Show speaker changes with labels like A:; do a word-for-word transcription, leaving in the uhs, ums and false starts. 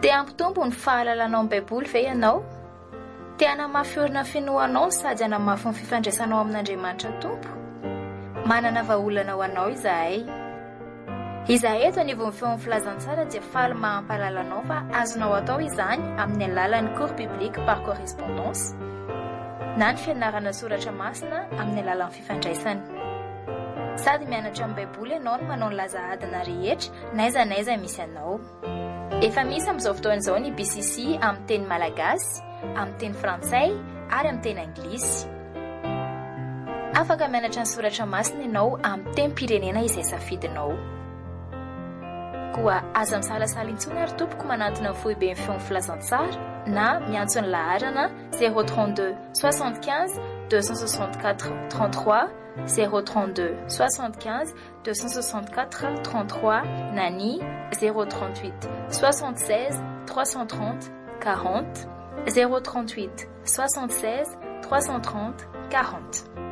A: Dia ampy tompo ny fahalalanao amin'ny baiboly ve ianao? Te hanamafy orina finoanao sady hanamafy ny fifandraisanao amin'Andriamanitra Tompo? Manana vahaolana ho anao izahay. Izahay eto anivon'ny feon'ny filazantsara dia faly mahampalalanao fa azonao atao izany amin'ny alalan'ny cours biblique par correspondance na ny fianarana soratra masina amin'ny alalan'ny fifandraisana. Sady mianatra amin'ny baiboly ianao no manao ny lazahadina rehetra n'aiza n'aiza misy anao. Efa misy amin'izao fotoana izao ny B C C amin'ny teny malagasy, amin'ny teny frantsay ary amin'ny teny anglisy. Afaka mianatra ny soratra masina ianao amin'ny teny pirenena izay safidinao. Koa aza misalasala intsony ary tompoko manantona ny foibe ny feon'ny filazantsara na miantso ny laharana zéro trente-deux soixante-quinze deux cent soixante-quatre trente-trois zéro trente-deux soixante-quinze deux cent soixante-quatre trente-trois na ny zéro trente-huit soixante-seize trois cent trente quarante zéro trente-huit soixante-seize trois cent trente quarante.